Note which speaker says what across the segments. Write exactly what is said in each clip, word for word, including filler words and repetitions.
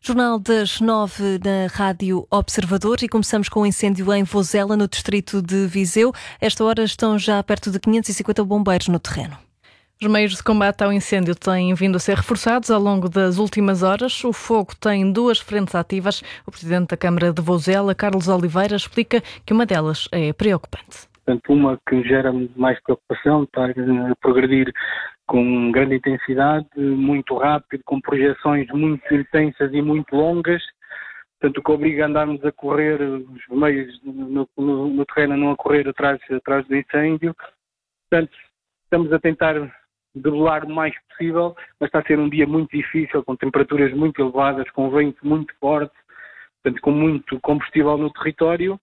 Speaker 1: Jornal das nove na Rádio Observador e começamos com o incêndio em Vozela, no distrito de Viseu. Esta hora estão já perto de quinhentos e cinquenta bombeiros no terreno. Os meios de combate ao incêndio têm vindo a ser reforçados ao longo das últimas horas. O fogo tem duas frentes ativas. O presidente da Câmara de Vozela, Carlos Oliveira, explica que uma delas é preocupante.
Speaker 2: Portanto, uma que gera mais preocupação, está a progredir com grande intensidade, muito rápido, com projeções muito intensas e muito longas, portanto o que obriga a andarmos a correr, os meios no, no, no terreno a não a correr atrás, atrás do incêndio. Portanto, estamos a tentar debelar o mais possível, mas está a ser um dia muito difícil, com temperaturas muito elevadas, com vento muito forte, portanto com muito combustível no território.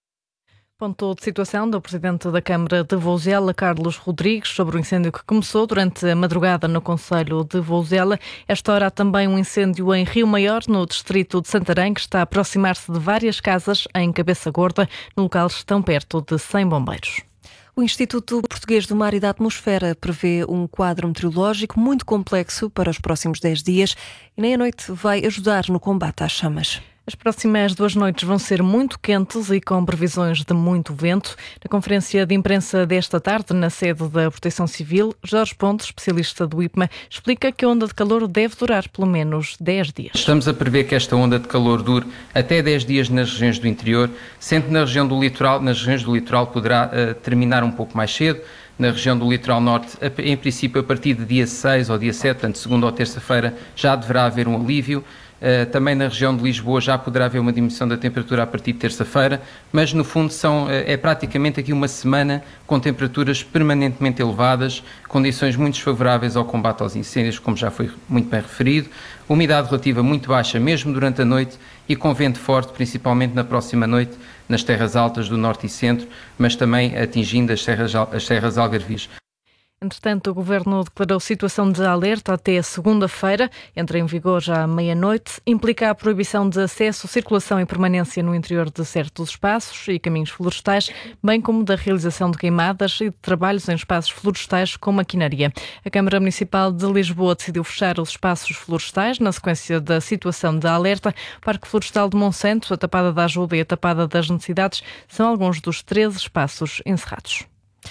Speaker 1: Ponto de situação do presidente da Câmara de Vozela, Carlos Rodrigues, sobre o incêndio que começou durante a madrugada no concelho de Vozela. Esta hora há também um incêndio em Rio Maior, no distrito de Santarém, que está a aproximar-se de várias casas em Cabeça Gorda. No local estão perto de cem bombeiros. O Instituto Português do Mar e da Atmosfera prevê um quadro meteorológico muito complexo para os próximos dez dias e nem a noite vai ajudar no combate às chamas. As próximas duas noites vão ser muito quentes e com previsões de muito vento. Na conferência de imprensa desta tarde, na sede da Proteção Civil, Jorge Pontes, especialista do I P M A, explica que a onda de calor deve durar pelo menos dez dias.
Speaker 3: Estamos a prever que esta onda de calor dure até dez dias nas regiões do interior, sendo que na região do litoral, nas regiões do litoral poderá uh, terminar um pouco mais cedo. Na região do litoral norte, em princípio, a partir de dia seis ou dia sete, portanto, segunda ou terça-feira, já deverá haver um alívio. Uh, também na região de Lisboa já poderá haver uma diminuição da temperatura a partir de terça-feira, mas no fundo são, uh, é praticamente aqui uma semana com temperaturas permanentemente elevadas, condições muito desfavoráveis ao combate aos incêndios, como já foi muito bem referido, umidade relativa muito baixa mesmo durante a noite e com vento forte, principalmente na próxima noite, nas terras altas do norte e centro, mas também atingindo as serras, as serras algarvias.
Speaker 1: Entretanto, o Governo declarou situação de alerta até segunda-feira. Entra em vigor já à meia-noite. Implica a proibição de acesso, circulação e permanência no interior de certos espaços e caminhos florestais, bem como da realização de queimadas e de trabalhos em espaços florestais com maquinaria. A Câmara Municipal de Lisboa decidiu fechar os espaços florestais na sequência da situação de alerta. O Parque Florestal de Monsanto, a Tapada da Ajuda e a Tapada das Necessidades são alguns dos treze espaços encerrados.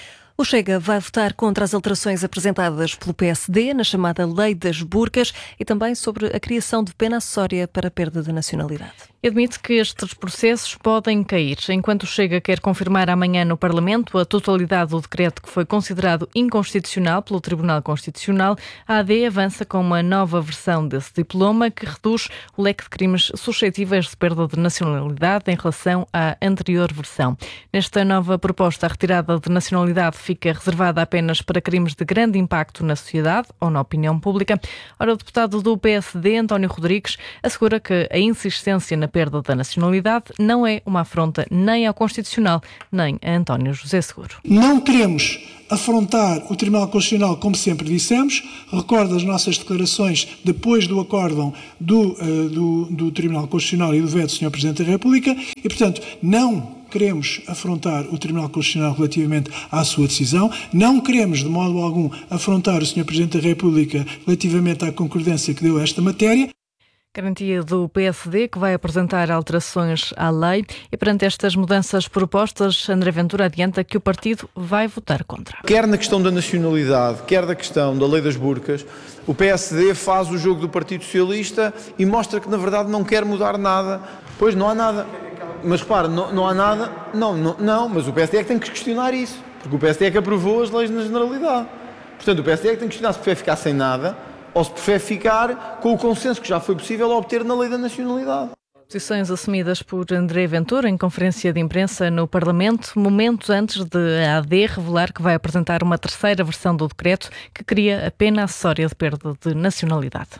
Speaker 1: O Chega vai votar contra as alterações apresentadas pelo P S D na chamada Lei das Burcas e também sobre a criação de pena acessória para a perda de nacionalidade. Admite que estes processos podem cair. Enquanto o Chega quer confirmar amanhã no Parlamento a totalidade do decreto que foi considerado inconstitucional pelo Tribunal Constitucional, a A D avança com uma nova versão desse diploma que reduz o leque de crimes suscetíveis de perda de nacionalidade em relação à anterior versão. Nesta nova proposta, a retirada de nacionalidade fica reservada apenas para crimes de grande impacto na sociedade ou na opinião pública. Ora, o deputado do P S D, António Rodrigues, assegura que a insistência na perda da nacionalidade não é uma afronta nem ao Constitucional, nem a António José Seguro.
Speaker 4: Não queremos afrontar o Tribunal Constitucional, como sempre dissemos. Recordo as nossas declarações depois do acórdão do, uh, do, do Tribunal Constitucional e do veto do senhor Presidente da República e, portanto, não queremos afrontar o Tribunal Constitucional relativamente à sua decisão, não queremos de modo algum afrontar o senhor Presidente da República relativamente à concordância que deu a esta matéria.
Speaker 1: Garantia do P S D, que vai apresentar alterações à lei, e perante estas mudanças propostas, André Ventura adianta que o partido vai votar contra.
Speaker 5: Quer na questão da nacionalidade, quer na questão da lei das burcas, o P S D faz o jogo do Partido Socialista e mostra que na verdade não quer mudar nada. Pois não há nada. Mas repara, não, não há nada, não, não, não, mas o P S D é que tem que questionar isso, porque o P S D é que aprovou as leis na generalidade. Portanto, o P S D é que tem que questionar se prefere ficar sem nada ou se prefere ficar com o consenso que já foi possível obter na lei da nacionalidade.
Speaker 1: Posições assumidas por André Ventura em conferência de imprensa no Parlamento, momentos antes de a AD revelar que vai apresentar uma terceira versão do decreto que cria a pena acessória de perda de nacionalidade.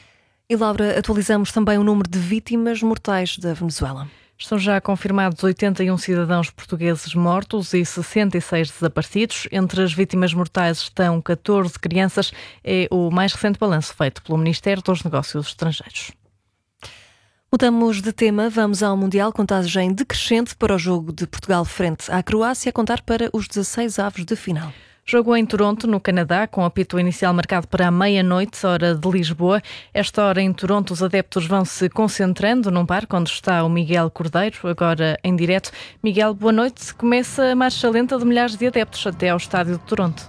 Speaker 1: E, Laura, atualizamos também o número de vítimas mortais da Venezuela. Estão já confirmados oitenta e um cidadãos portugueses mortos e sessenta e seis desaparecidos. Entre as vítimas mortais estão catorze crianças. É o mais recente balanço feito pelo Ministério dos Negócios Estrangeiros. Mudamos de tema, vamos ao Mundial, contagem decrescente para o jogo de Portugal frente à Croácia, a contar para os dezasseis avos de final. Jogo em Toronto, no Canadá, com apito inicial marcado para a meia-noite, hora de Lisboa. Esta hora em Toronto os adeptos vão se concentrando num parque onde está o Miguel Cordeiro, agora em direto. Miguel, boa noite. Começa a marcha lenta de milhares de adeptos até ao estádio de Toronto.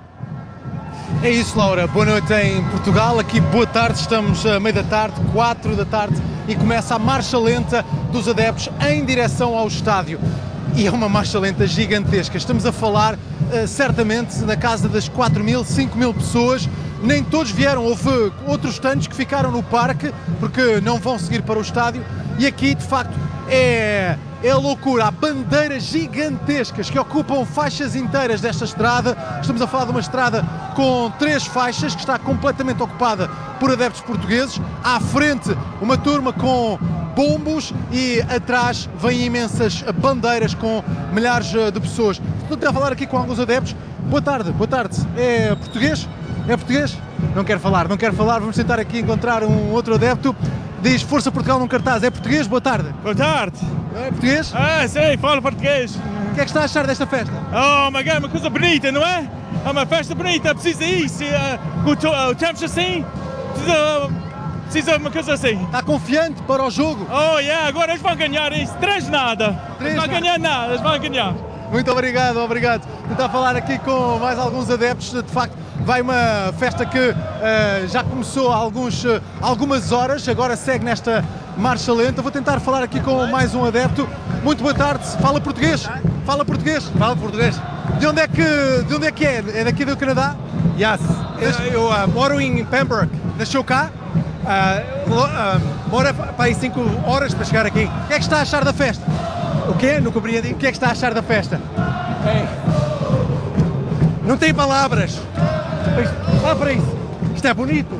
Speaker 6: É isso, Laura. Boa noite em Portugal. Aqui, boa tarde. Estamos a meio da tarde, quatro da tarde, e começa a marcha lenta dos adeptos em direção ao estádio. E é uma marcha lenta gigantesca. Estamos a falar, uh, certamente, na casa das quatro mil, cinco mil pessoas. Nem todos vieram. Houve outros tantos que ficaram no parque porque não vão seguir para o estádio. E aqui, de facto, é... É a loucura, há bandeiras gigantescas que ocupam faixas inteiras desta estrada. Estamos a falar de uma estrada com três faixas que está completamente ocupada por adeptos portugueses. À frente, uma turma com bombos e atrás vêm imensas bandeiras com milhares de pessoas. Estou a falar aqui com alguns adeptos. Boa tarde, boa tarde. É português? É português? Não quero falar, não quero falar. Vamos tentar aqui encontrar um outro adepto. Diz Força Portugal num cartaz. É português? Boa tarde.
Speaker 7: Boa tarde.
Speaker 6: É português?
Speaker 7: Ah, sim, falo português.
Speaker 6: O que é que está a achar desta festa?
Speaker 7: Oh, my God, uma coisa bonita, não é? É uma festa bonita, precisa isso. Uh, o, to, uh, o tempo assim, precisa, precisa uma coisa assim.
Speaker 6: Está confiante para o jogo?
Speaker 7: Oh, yeah, agora eles vão ganhar isso. Três nada.
Speaker 6: Três
Speaker 7: eles vão
Speaker 6: nada.
Speaker 7: ganhar nada, eles vão ganhar.
Speaker 6: Muito obrigado, obrigado. Tentar falar aqui com mais alguns adeptos. De facto, vai uma festa que uh, já começou há alguns, uh, algumas horas, agora segue nesta marcha lenta. Vou tentar falar aqui com mais um adepto. Muito boa tarde. Fala português? Fala português?
Speaker 8: Fala português.
Speaker 6: De onde é que, de onde é, que é? É daqui do Canadá?
Speaker 8: Yes. Eu uh, moro em Pembroke.
Speaker 6: Nasceu cá?
Speaker 8: Uh, lo- uh, moro para aí cinco horas para chegar aqui.
Speaker 6: O que é que está a achar da festa?
Speaker 8: O quê? Não compreendi.
Speaker 6: O que é que está a achar da festa?
Speaker 8: Ei. Não tem palavras. Olha para isso. Isto é bonito.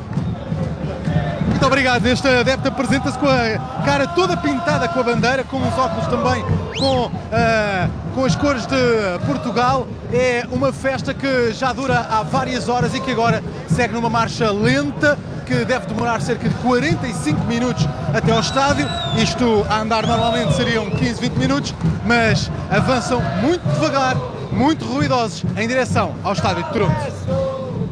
Speaker 6: Muito obrigado. Este adepto apresenta-se com a cara toda pintada com a bandeira, com os óculos também com, uh, com as cores de Portugal. É uma festa que já dura há várias horas e que agora segue numa marcha lenta que deve demorar cerca de quarenta e cinco minutos até ao estádio. Isto a andar normalmente seriam quinze, vinte minutos, mas avançam muito devagar, muito ruidosos em direção ao estádio de Toronto.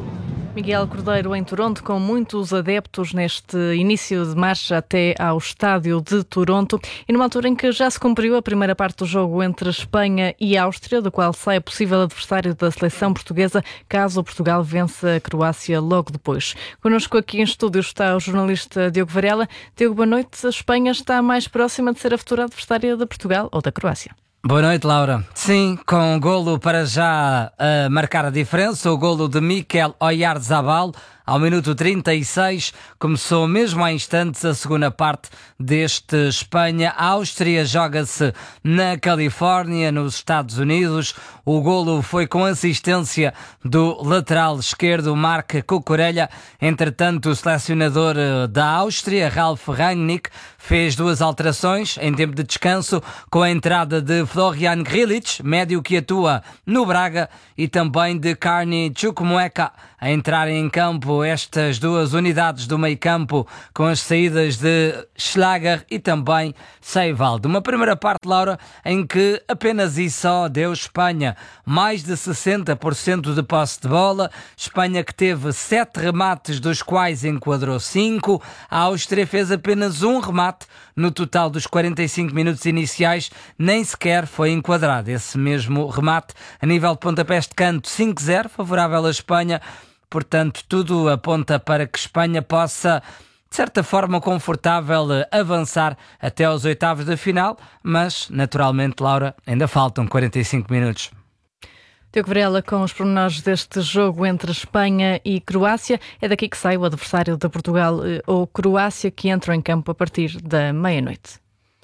Speaker 1: Miguel Cordeiro em Toronto, com muitos adeptos neste início de marcha até ao estádio de Toronto, e numa altura em que já se cumpriu a primeira parte do jogo entre Espanha e Áustria, do qual sai possível adversário da seleção portuguesa, caso Portugal vença a Croácia logo depois. Connosco aqui em estúdio está o jornalista Diogo Varela. Diogo, boa noite. A Espanha está mais próxima de ser a futura adversária de Portugal ou da Croácia?
Speaker 9: Boa noite, Laura. Sim, com um golo para já uh, marcar a diferença, o golo de Mikel Oyarzabal. Ao minuto trinta e seis, começou mesmo há instantes a segunda parte deste Espanha-Áustria. Joga-se na Califórnia, nos Estados Unidos. O golo foi com assistência do lateral esquerdo, Marc Cucurella. Entretanto, o selecionador da Áustria, Ralf Rangnick, fez duas alterações em tempo de descanso, com a entrada de Florian Grilic, médio que atua no Braga, e também de Carney Chukwuemeka a entrarem em campo estas duas unidades do meio-campo, com as saídas de Schlager e também Seivaldo. Uma primeira parte, Laura, em que apenas e só deu Espanha mais de sessenta por cento de posse de bola. Espanha que teve sete remates, dos quais enquadrou cinco. A Áustria fez apenas um remate no total dos quarenta e cinco minutos iniciais, nem sequer foi enquadrado esse mesmo remate. A nível de pontapés de canto, cinco zero, favorável à Espanha. Portanto, tudo aponta para que Espanha possa, de certa forma confortável, avançar até aos oitavos da final, mas, naturalmente, Laura, ainda faltam quarenta e cinco minutos.
Speaker 1: Diogo Varela com os pormenores deste jogo entre Espanha e Croácia. É daqui que sai o adversário de Portugal ou Croácia, que entram em campo a partir da meia-noite.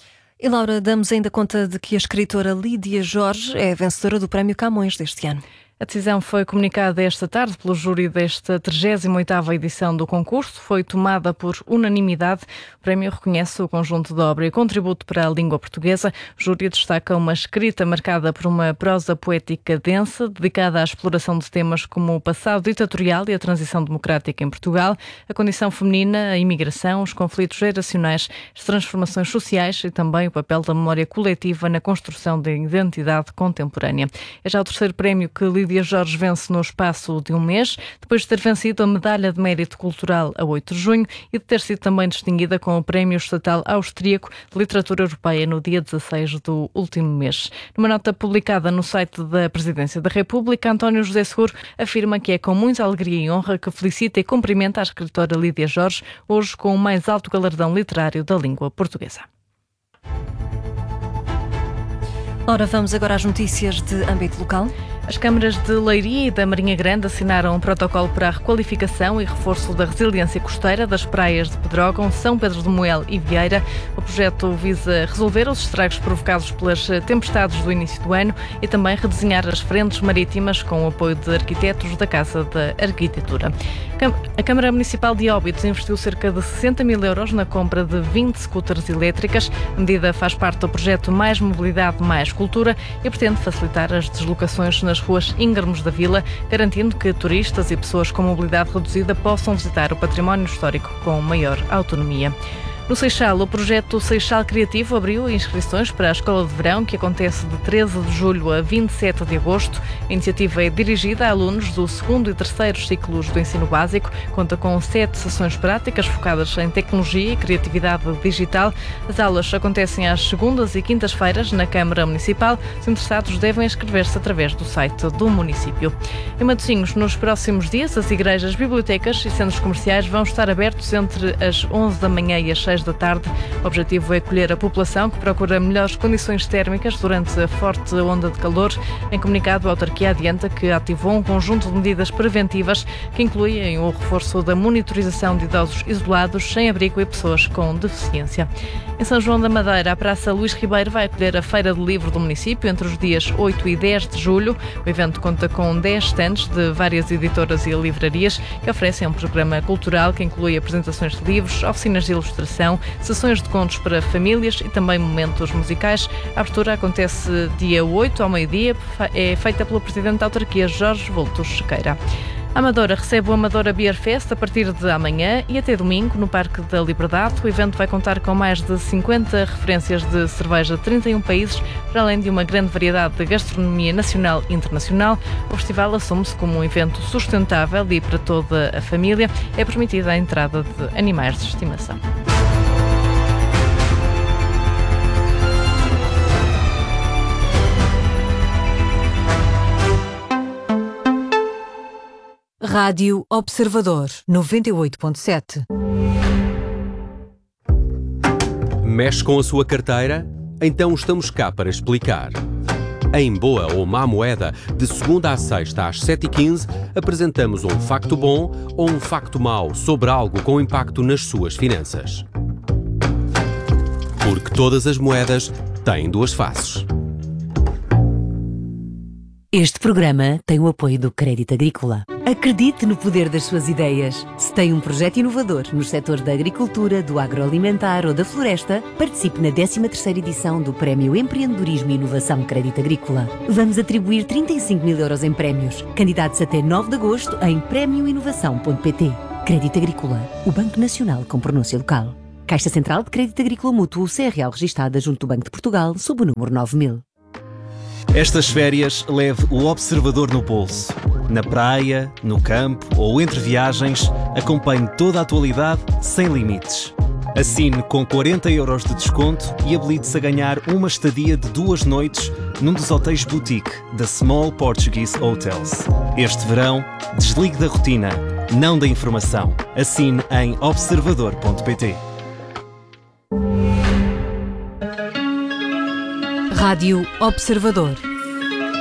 Speaker 10: E Laura, damos ainda conta de que a escritora Lídia Jorge é a vencedora do Prémio Camões deste ano.
Speaker 1: A decisão foi comunicada esta tarde pelo júri desta trigésima oitava edição do concurso. Foi tomada por unanimidade. O prémio reconhece o conjunto de obra e contributo para a língua portuguesa. O júri destaca uma escrita marcada por uma prosa poética densa, dedicada à exploração de temas como o passado ditatorial e a transição democrática em Portugal, a condição feminina, a imigração, os conflitos geracionais, as transformações sociais e também o papel da memória coletiva na construção da identidade contemporânea. É já o terceiro prémio que Lídia Lídia Jorge vence no espaço de um mês, depois de ter vencido a Medalha de Mérito Cultural a oito de junho e de ter sido também distinguida com o Prémio Estatal Austríaco de Literatura Europeia no dia dezasseis do último mês. Numa nota publicada no site da Presidência da República, António José Seguro afirma que é com muita alegria e honra que felicita e cumprimenta a escritora Lídia Jorge, hoje com o mais alto galardão literário da língua portuguesa.
Speaker 10: Ora, vamos agora às notícias de âmbito local.
Speaker 1: As câmaras de Leiria e da Marinha Grande assinaram um protocolo para a requalificação e reforço da resiliência costeira das praias de Pedrógão, São Pedro de Moel e Vieira. O projeto visa resolver os estragos provocados pelas tempestades do início do ano e também redesenhar as frentes marítimas com o apoio de arquitetos da Casa da Arquitetura. A Câmara Municipal de Óbidos investiu cerca de sessenta mil euros na compra de vinte scooters elétricas. A medida faz parte do projeto Mais Mobilidade, Mais Cultura e pretende facilitar as deslocações nas ruas íngremes da vila, garantindo que turistas e pessoas com mobilidade reduzida possam visitar o património histórico com maior autonomia. No Seixal, o projeto Seixal Criativo abriu inscrições para a Escola de Verão, que acontece de treze de julho a vinte e sete de agosto. A iniciativa é dirigida a alunos do segundo e terceiro ciclos do ensino básico. Conta com sete sessões práticas focadas em tecnologia e criatividade digital. As aulas acontecem às segundas e quintas-feiras na Câmara Municipal. Os interessados devem inscrever-se através do site do município. Em Matosinhos, nos próximos dias, as igrejas, bibliotecas e centros comerciais vão estar abertos entre as onze da manhã e as seis da tarde. O objetivo é acolher a população que procura melhores condições térmicas durante a forte onda de calor. Em comunicado, a autarquia adianta que ativou um conjunto de medidas preventivas que incluem o reforço da monitorização de idosos isolados, sem abrigo e pessoas com deficiência. Em São João da Madeira, a Praça Luís Ribeiro vai acolher a Feira do Livro do município entre os dias oito e dez de julho. O evento conta com dez stands de várias editoras e livrarias que oferecem um programa cultural que inclui apresentações de livros, oficinas de ilustração, sessões de contos para famílias e também momentos musicais. A abertura acontece dia oito ao meio-dia, é feita pelo Presidente da Autarquia, Jorge Voltos Sequeira. A Amadora recebe o Amadora Beer Fest a partir de amanhã e até domingo no Parque da Liberdade. O evento vai contar com mais de cinquenta referências de cerveja de trinta e um países, para além de uma grande variedade de gastronomia nacional e internacional. O festival assume-se como um evento sustentável e para toda a família. É permitida a entrada de animais de estimação.
Speaker 11: Rádio Observador, noventa e oito ponto sete.
Speaker 12: Mexe com a sua carteira? Então estamos cá para explicar. Em Boa ou Má Moeda, de segunda à sexta às sete e quinze, apresentamos um facto bom ou um facto mau sobre algo com impacto nas suas finanças. Porque todas as moedas têm duas faces.
Speaker 11: Este programa tem o apoio do Crédito Agrícola. Acredite no poder das suas ideias. Se tem um projeto inovador nos setores da agricultura, do agroalimentar ou da floresta, participe na décima terceira edição do Prémio Empreendedorismo e Inovação Crédito Agrícola. Vamos atribuir trinta e cinco mil euros em prémios. Candidatos até nove de agosto em prémio inovação ponto pt. Crédito Agrícola, o Banco Nacional com pronúncia local. Caixa Central de Crédito Agrícola Mútuo, C R L registada junto do Banco de Portugal, sob o número nove mil.
Speaker 13: Estas férias leve o Observador no bolso. Na praia, no campo ou entre viagens, acompanhe toda a atualidade sem limites. Assine com quarenta euros de desconto e habilite-se a ganhar uma estadia de duas noites num dos hotéis boutique da Small Portuguese Hotels. Este verão, desligue da rotina, não da informação. Assine em observador ponto pt.
Speaker 11: Rádio Observador.